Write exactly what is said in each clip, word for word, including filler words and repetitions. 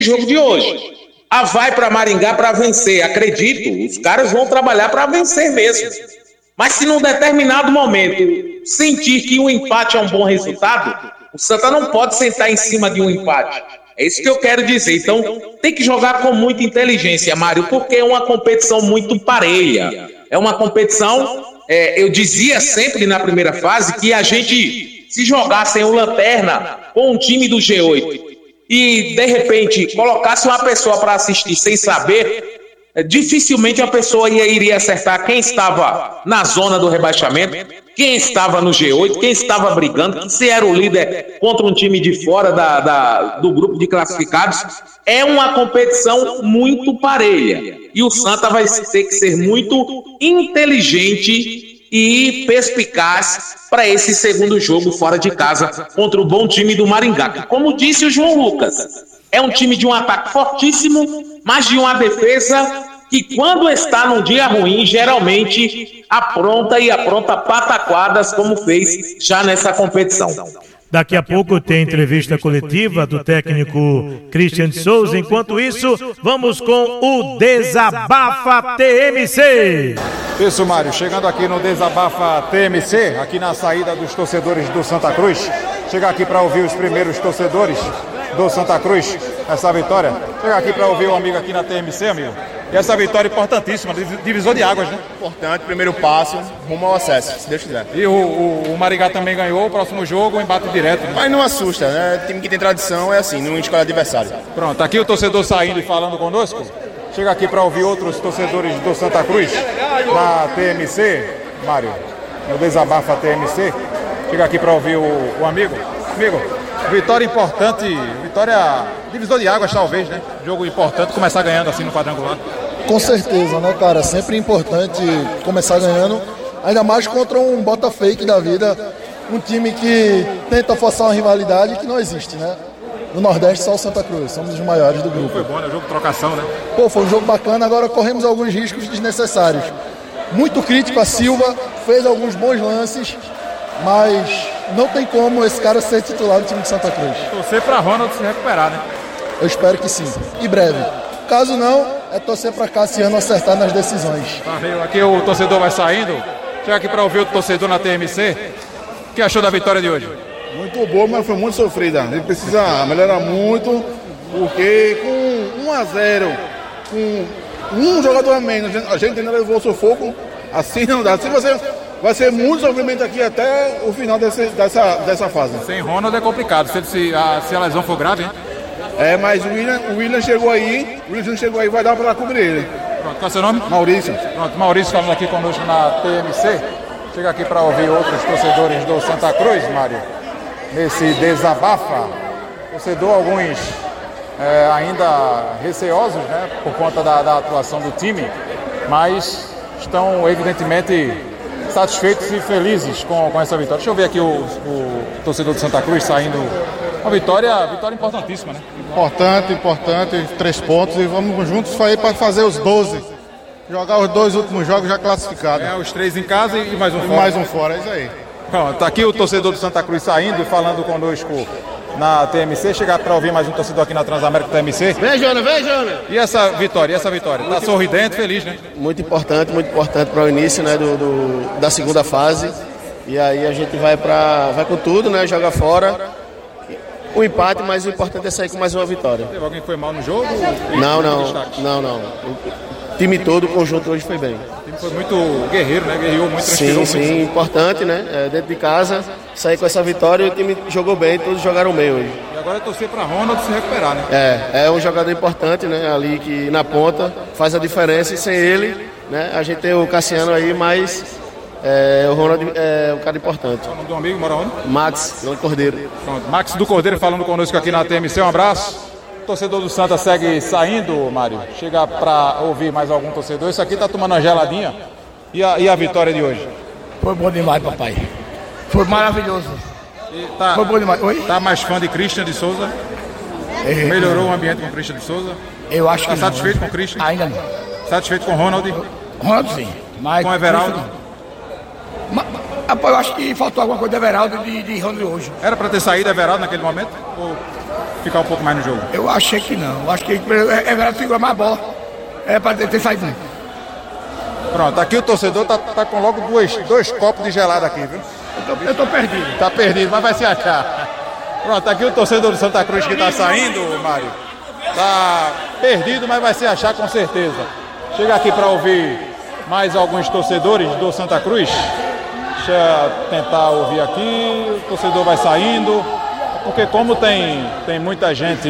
jogo de hoje. Ah, vai para Maringá para vencer, acredito, os caras vão trabalhar para vencer mesmo. Mas se num determinado momento sentir que um empate é um bom resultado, o Santa não pode sentar em cima de um empate. É isso que eu quero dizer. Então, tem que jogar com muita inteligência, Mário, porque é uma competição muito parelha. É uma competição, é, eu dizia sempre na primeira fase que a gente, se jogasse o Lanterna com um time do G oito e, de repente, colocasse uma pessoa para assistir sem saber, dificilmente a pessoa ia, iria acertar quem estava na zona do rebaixamento, quem estava no G oito, quem estava brigando, se era o líder contra um time de fora da, da, do grupo de classificados. É uma competição muito parelha e o Santa vai ter que ser muito inteligente e perspicaz para esse segundo jogo fora de casa contra o bom time do Maringá, que, como disse o João Lucas, é um time de um ataque fortíssimo, mas de uma defesa que, quando está num dia ruim, geralmente apronta e apronta pataquadas, como fez já nessa competição. Daqui a pouco tem entrevista coletiva do técnico Christian de Souza. Enquanto isso, vamos com o Desabafa T M C. Isso, Mário. Chegando aqui no Desabafa T M C, aqui na saída dos torcedores do Santa Cruz. Chegar aqui para ouvir os primeiros torcedores do Santa Cruz, essa vitória. Chegar aqui para ouvir o amigo aqui na T M C, amigo. E essa vitória importantíssima, divisor de águas, né? Importante, primeiro passo, rumo ao acesso, se Deus quiser. E o, o, o Maringá também ganhou, o próximo jogo, um embate direto. Né? Mas não assusta, né? Time que tem tradição é assim, não escolhe adversário. Pronto, aqui o torcedor saindo e falando conosco. Chega aqui para ouvir outros torcedores do Santa Cruz, na T M C, Mário, no Desabafa T M C. Chega aqui para ouvir o, o amigo. Amigo, vitória importante, vitória divisor de águas talvez, né? Jogo importante, começar ganhando assim no quadrangular. Com certeza, né, cara? Sempre importante começar ganhando, ainda mais contra um bota fake da vida, um time que tenta forçar uma rivalidade que não existe, né? No Nordeste só o Santa Cruz, somos os maiores do grupo. Foi bom, né? Jogo de trocação, né? Pô, foi um jogo bacana, agora corremos alguns riscos desnecessários. Muito crítico a Silva, fez alguns bons lances, mas não tem como esse cara ser titular do time de Santa Cruz. Torcer para Ronald se recuperar, né? Eu espero que sim, e breve. Caso não, é torcer para Cassiano acertar nas decisões. Valeu, aqui o torcedor vai saindo. Chega aqui para ouvir o torcedor na T M C. O que achou da vitória de hoje? Muito boa, mas foi muito sofrida. A gente precisa melhorar muito, porque com um a zero, com um jogador a menos, a gente ainda levou o sufoco, assim não dá. Assim você vai ser muito sofrimento aqui até o final desse, dessa, dessa fase. Sem Ronald é complicado, se, se, a, se a lesão for grave, hein? É, mas o William, o William chegou aí, o William chegou aí, vai dar para cobrir ele. Pronto, qual é o seu nome? Maurício. Pronto, Maurício falando aqui conosco na T M C. Chega aqui para ouvir outros torcedores do Santa Cruz, Mário. Nesse desabafa, torcedor, alguns é, ainda receosos, né, por conta da, da atuação do time, mas estão evidentemente satisfeitos e felizes com, com essa vitória. Deixa eu ver aqui o, o torcedor do Santa Cruz saindo. Uma vitória, vitória importantíssima, né? Importante, importante, três pontos e vamos juntos aí para fazer os doze. Jogar os dois últimos jogos já classificados. É, os três em casa e mais um e fora. mais um fora, é isso aí. Bom, tá aqui o torcedor do Santa Cruz saindo e falando conosco na T M C. Chegar para ouvir mais um torcedor aqui na Transamérica T M C. Vem, Jana, vem, Jana! E essa vitória, e essa vitória? Tá sorridente, feliz, né? Muito importante, muito importante para o início, né, do, do, da segunda fase. E aí a gente vai, pra, vai com tudo, né, joga fora. O empate, mas o importante é sair com mais uma vitória. Teve alguém que foi mal no jogo? Não, não, não, não. O time todo, o conjunto hoje foi bem. O time foi muito guerreiro, né? Guerreou muito, sim, muito. Sim, importante, né? É, dentro de casa, sair com essa vitória e o time jogou bem, todos jogaram bem hoje. E agora é torcer para Ronald se recuperar, né? É, é um jogador importante, né? Ali que na ponta faz a diferença e sem ele, né? A gente tem o Cassiano aí, mas é, o Ronald é um cara importante. Qual é o nome do amigo, mora onde? Max, do Cordeiro. Pronto, Max do Cordeiro falando conosco aqui na T M C, um abraço. O torcedor do Santa segue saindo, Mário. Chega para ouvir mais algum torcedor. Isso aqui tá tomando uma geladinha. E a, e a vitória de hoje? Foi bom demais, papai. Foi maravilhoso. E tá, Foi bom demais. Oi? Tá mais fã de Christian de Souza? É, Melhorou o ambiente com o Christian de Souza? Eu acho tá que satisfeito não. com o Christian? Ainda não. Satisfeito com o Ronald? Ronald sim. Mas com o Everaldo? Mas, eu acho que faltou alguma coisa do Everaldo de, de Ronald hoje. Era para ter saído Everaldo naquele momento? Ou... ficar um pouco mais no jogo? Eu achei que não. Eu acho que é verdade, segura mais a bola. É pra ter, ter saído. Pronto, aqui o torcedor tá, tá com logo dois, dois copos de gelado aqui, viu? Eu tô, eu tô perdido. Tá perdido, mas vai se achar. Pronto, aqui o torcedor do Santa Cruz que tá saindo, Mário, tá perdido, mas vai se achar com certeza. Chega aqui para ouvir mais alguns torcedores do Santa Cruz. Deixa eu tentar ouvir aqui, o torcedor vai saindo, porque como tem, tem muita gente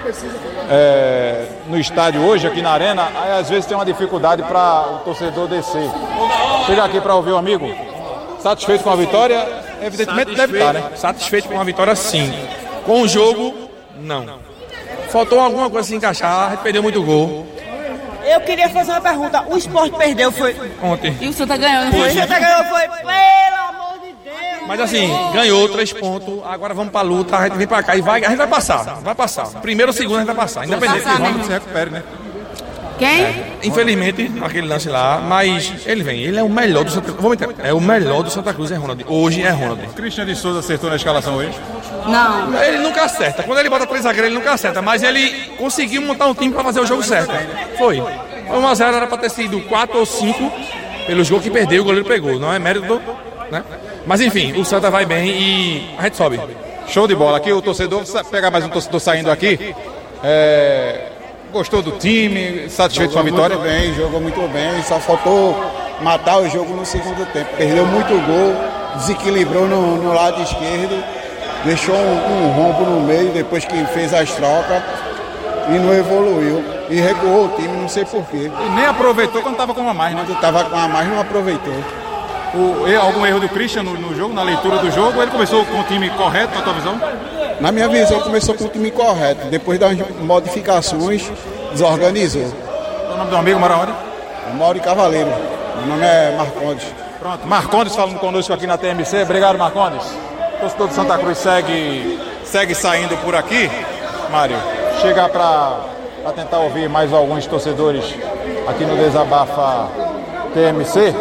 é, no estádio hoje, aqui na arena, aí às vezes tem uma dificuldade para o torcedor descer. Chega aqui para ouvir o amigo, satisfeito com a vitória? Evidentemente deve estar, né? Satisfeito com a vitória, sim. Com o jogo, não. Faltou alguma coisa se encaixar, a gente perdeu muito gol. Eu queria fazer uma pergunta. O Sport perdeu, foi... Ontem. E o Santa ganhou, não foi? E o Santa ganhou, foi... Pelo amor de Deus! Mas assim, ganhou três pontos, agora vamos pra luta, a gente vem pra cá e vai, a gente vai passar, vai passar. Primeiro ou segundo a gente vai passar, independente. O Ronald se recupere, né? Quem? É, infelizmente, aquele lance lá, mas ele vem, ele é o melhor do Santa Cruz. Vamos entender, é o melhor do Santa Cruz, é Ronald. Hoje é Ronald. Christian de Souza acertou na escalação hoje? Não. Ele nunca acerta. Quando ele bota três zagueiros, ele nunca acerta. Mas ele conseguiu montar um time pra fazer o jogo certo. Foi. um a zero era pra ter sido quatro ou cinco pelos gols que perdeu, o goleiro pegou. Não é mérito do... né? Mas enfim, o Santa vai bem e a gente sobe. Show de bola. Aqui o torcedor, vou pegar mais um torcedor saindo aqui. É... Gostou do time, satisfeito jogou com a vitória? Muito bem, jogou muito bem, só faltou matar o jogo no segundo tempo. Perdeu muito gol, desequilibrou no, no lado esquerdo, deixou um, um rombo no meio depois que fez as trocas e não evoluiu. E recuou o time, não sei porquê. E nem aproveitou quando estava com uma mais, né? Quando estava com uma mais, não aproveitou. O, algum erro do Christian no, no jogo, na leitura do jogo, ou ele começou com o time correto, na tua visão? Na minha visão, começou com o time correto. Depois das modificações, desorganizou. O nome do amigo mora onde? Mauro Cavaleiro. Meu nome é Marcondes. Pronto, Marcondes falando conosco aqui na T M C. Obrigado, Marcondes. O torcedor do Santa Cruz segue, segue saindo por aqui. Mário, chegar para tentar ouvir mais alguns torcedores aqui no Desabafa T M C.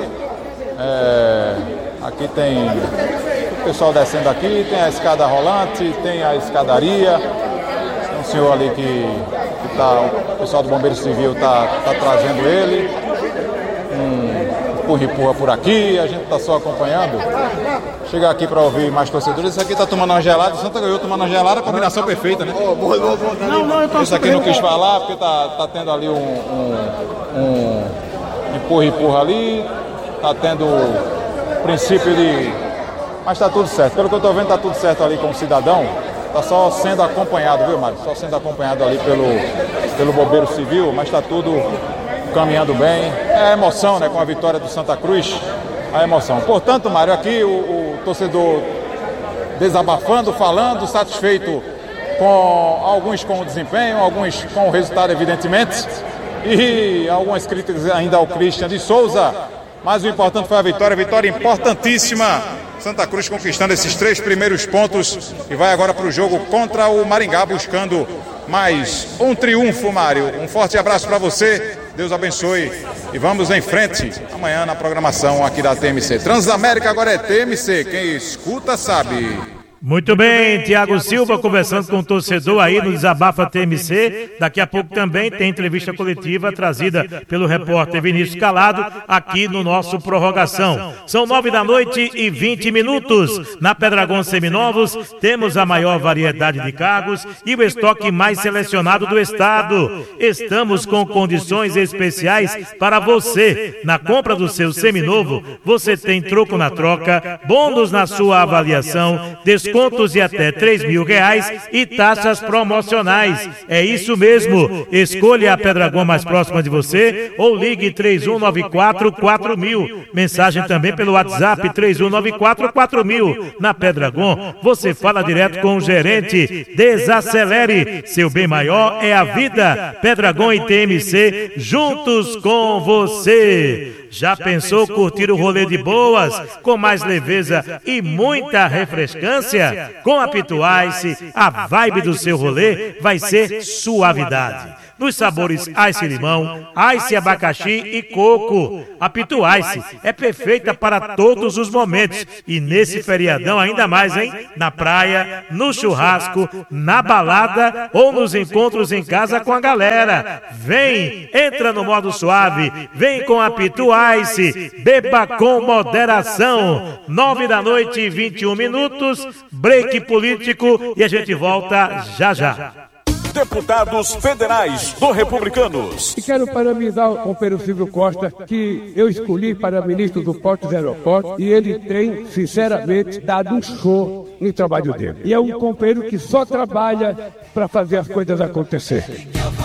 É, aqui tem o pessoal descendo aqui, tem a escada rolante, tem a escadaria. Tem um senhor ali que, que tá, o pessoal do Bombeiro Civil está tá trazendo ele. Um empurra-empurra por aqui, a gente está só acompanhando. Chegar aqui para ouvir mais torcedores. Esse aqui está tomando uma gelada, o Santa ganhou tomando uma gelada, combinação perfeita, né? Não, não, eu tô Esse aqui não quis falar porque tá, tá tendo ali um, um, um empurra-empurra ali. Tá tendo princípio de... Mas tá tudo certo. Pelo que eu tô vendo, tá tudo certo ali como cidadão. Tá só sendo acompanhado, viu, Mário? Só sendo acompanhado ali pelo, pelo Bombeiro Civil, mas tá tudo caminhando bem. É a emoção, né, com a vitória do Santa Cruz. A emoção. Portanto, Mário, aqui o, o torcedor desabafando, falando, satisfeito com alguns com o desempenho, alguns com o resultado, evidentemente. E algumas críticas ainda ao Christian de Souza. Mas o importante foi a vitória, vitória importantíssima. Santa Cruz conquistando esses três primeiros pontos e vai agora para o jogo contra o Maringá, buscando mais um triunfo, Mário. Um forte abraço para você, Deus abençoe e vamos em frente amanhã na programação aqui da T M C. Transamérica agora é T M C, quem escuta sabe. Muito bem, Tiago Silva conversando com o torcedor aí no Desabafa T M C. Daqui a pouco também tem entrevista coletiva trazida pelo repórter Vinícius Calado aqui no nosso Prorrogação. São nove da noite e vinte minutos. Na Pedragon Seminovos temos a maior variedade de carros e o estoque mais selecionado do estado. Estamos com condições especiais para você. Na compra do seu seminovo, você tem troco na troca, bônus na sua avaliação, desconto Descontos de até três mil reais e taxas promocionais. É isso mesmo. Escolha a Pedragon mais próxima de você ou ligue três um nove quatro quatro mil. Mensagem também pelo WhatsApp três um nove quatro quatro mil. Na Pedragon, você fala direto com o gerente. Desacelere. Seu bem maior é a vida. Pedragon e T M C juntos com você. Já pensou curtir o rolê de boas, com mais leveza e muita refrescância? Com a Pito Ice, a vibe do seu rolê vai ser suavidade. nos sabores ice limão, ice abacaxi e coco. A Pitu Ice é perfeita para todos os momentos e nesse feriadão ainda mais, hein? Na praia, no churrasco, na balada ou nos encontros em casa com a galera. Vem, entra no modo suave, vem com a Pitu Ice, beba com moderação. Nove da noite e vinte e um minutos, break político e a gente volta já já. Deputados federais do Republicanos. E quero parabenizar o companheiro Silvio Costa, que eu escolhi para ministro do Portos e Aeroportos, e ele tem, sinceramente, dado um show no trabalho dele. E é um companheiro que só trabalha para fazer as coisas acontecer.